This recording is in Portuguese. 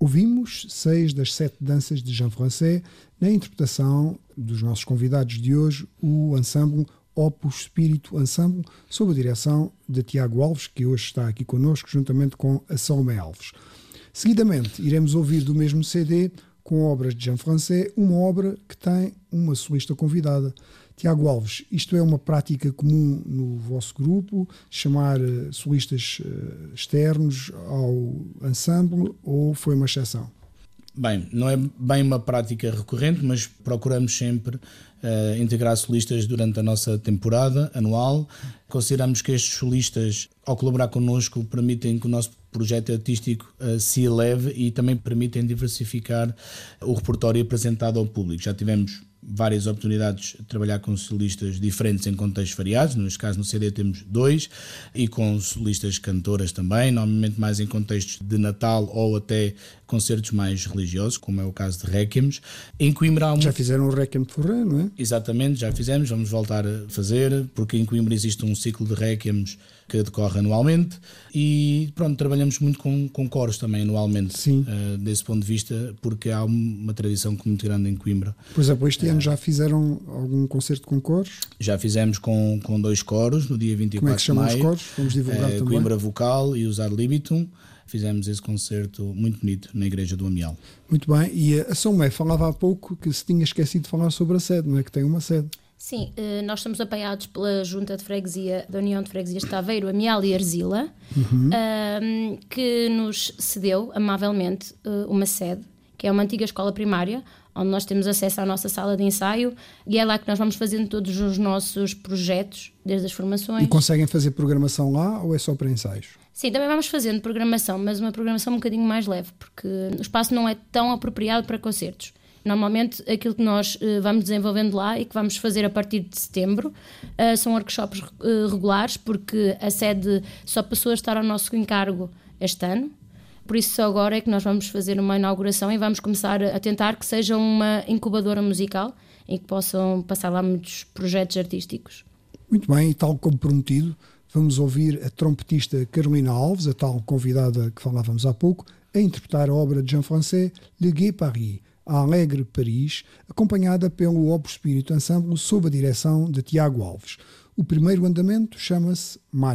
Ouvimos 6 das 7 danças de Jean Francais na interpretação dos nossos convidados de hoje, o ensemble Opus Spiritu Ensemble, sob a direção de Tiago Alves, que hoje está aqui connosco, juntamente com a Salomé Alves. Seguidamente, iremos ouvir do mesmo CD, com obras de Jean Francais, uma obra que tem uma solista convidada. Tiago Alves, isto é uma prática comum no vosso grupo, chamar solistas externos ao ensemble, ou foi uma exceção? Bem, não é bem uma prática recorrente, mas procuramos sempre integrar solistas durante a nossa temporada anual. Consideramos que estes solistas, ao colaborar connosco, permitem que o nosso projeto artístico se eleve e também permitem diversificar o repertório apresentado ao público. Já tivemos várias oportunidades de trabalhar com solistas diferentes em contextos variados, neste caso no CD temos 2, e com solistas cantoras também, normalmente mais em contextos de Natal ou até concertos mais religiosos, como é o caso de Requiems. Em Coimbra já fizeram o Requiem de Forré, não é? Exatamente, já fizemos, vamos voltar a fazer, porque em Coimbra existe um ciclo de Requiems que decorre anualmente e pronto, trabalhamos muito com coros também anualmente. Sim. Desse ponto de vista, porque há uma tradição muito grande em Coimbra. Por exemplo, este ano já fizeram algum concerto com coros? Já fizemos com 2 coros no dia 24 Como é que chamam de maio. os coros? Vamos divulgar também. Coimbra Vocal e os Ad Libitum. Fizemos esse concerto muito bonito na Igreja do Amial. Muito bem, e a Salomé falava há pouco que se tinha esquecido de falar sobre a sede, não é? Que tem uma sede. Sim, nós somos apoiados pela Junta de Freguesia da União de Freguesias de Aveiro, Amial e Arzila, que nos cedeu amavelmente uma sede, que é uma antiga escola primária, onde nós temos acesso à nossa sala de ensaio e é lá que nós vamos fazendo todos os nossos projetos, desde as formações. E conseguem fazer programação lá ou é só para ensaios? Sim, também vamos fazendo programação, mas uma programação um bocadinho mais leve, porque o espaço não é tão apropriado para concertos. Normalmente aquilo que nós vamos desenvolvendo lá e que vamos fazer a partir de setembro são workshops regulares, porque a sede só passou a estar ao nosso encargo este ano. Por isso só agora é que nós vamos fazer uma inauguração e vamos começar a tentar que seja uma incubadora musical em que possam passar lá muitos projetos artísticos. Muito bem, e tal como prometido, vamos ouvir a trompetista Carolina Alves, a tal convidada que falávamos há pouco, a interpretar a obra de Jean Francais, Le Gai Paris, a Alegre Paris, acompanhada pelo Opus Spiritu Ensemble sob a direção de Tiago Alves. O primeiro andamento chama-se Marcha.